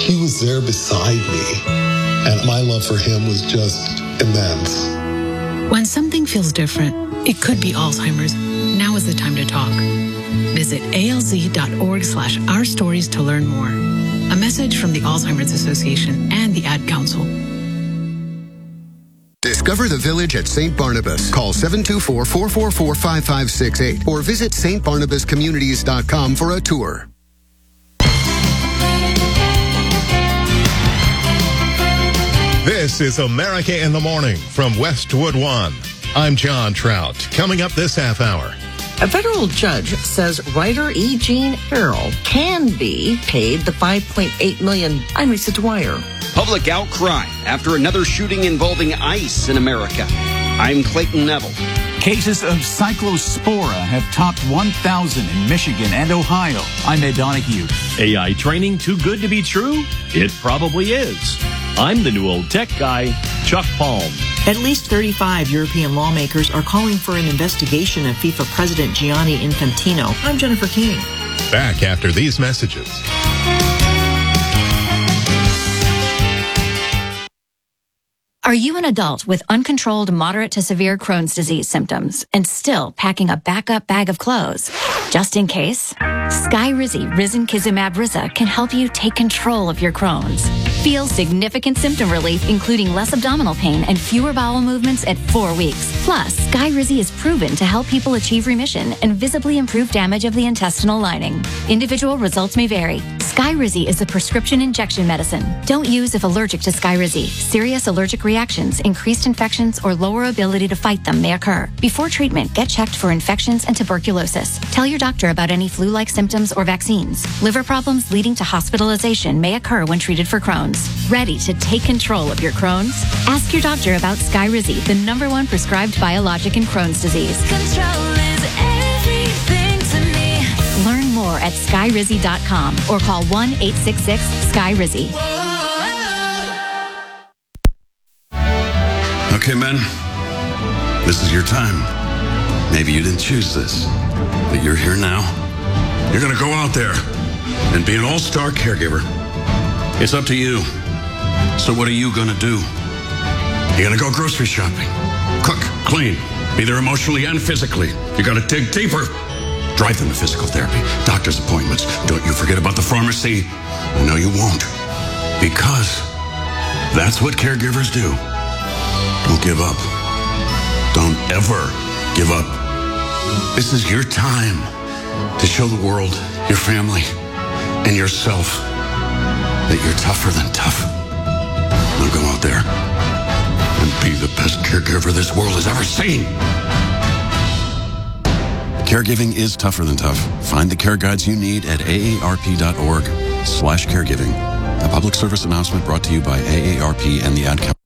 he was there beside me, and my love for him was just immense. When something feels different, it could be Alzheimer's. Now is the time to talk. Visit alz.org/ourstories to learn more. A message from the Alzheimer's Association and the Ad Council. Discover the Village at St. Barnabas. Call 724-444-5568 or visit stbarnabascommunities.com for a tour. This is America in the Morning from Westwood One. I'm John Trout. Coming up this half hour. A federal judge says writer E. Jean Carroll can be paid the $5.8 million. I'm Lisa Dwyer. Public outcry after another shooting involving ICE in America. I'm Clayton Neville. Cases of cyclospora have topped 1,000 in Michigan and Ohio. I'm Ed Donahue. AI training too good to be true? It probably is. I'm the new old tech guy, Chuck Palm. At least 35 European lawmakers are calling for an investigation of FIFA President Gianni Infantino. I'm Jennifer King. Back after these messages. Are you an adult with uncontrolled moderate to severe Crohn's disease symptoms and still packing a backup bag of clothes? Just in case, Skyrizi Risankizumab Riza can help you take control of your Crohn's. Feel significant symptom relief, including less abdominal pain and fewer bowel movements at 4 weeks. Plus, Skyrizi is proven to help people achieve remission and visibly improve damage of the intestinal lining. Individual results may vary. Skyrizi is a prescription injection medicine. Don't use if allergic to Skyrizi. Serious allergic reactions, increased infections, or lower ability to fight them may occur. Before treatment, get checked for infections and tuberculosis. Tell your doctor about any flu-like symptoms or vaccines. Liver problems leading to hospitalization may occur when treated for Crohn's. Ready to take control of your Crohn's? Ask your doctor about Skyrizi, the #1 prescribed biologic in Crohn's disease. Control is everything to me. Learn more at skyrizi.com or call 1-866-SKYRIZI. Okay, men, this is your time. Maybe you didn't choose this, but you're here now. You're going to go out there and be an all-star caregiver. It's up to you. So what are you going to do? You're going to go grocery shopping, cook, clean, be there emotionally and physically. You got to dig deeper. Drive them to physical therapy, doctor's appointments. Don't you forget about the pharmacy. No, you won't. Because that's what caregivers do. Don't give up. Don't ever give up. This is your time to show the world, your family, and yourself that you're tougher than tough. Now go out there and be the best caregiver this world has ever seen. Caregiving is tougher than tough. Find the care guides you need at aarp.org/caregiving. A public service announcement brought to you by AARP and the Ad Council.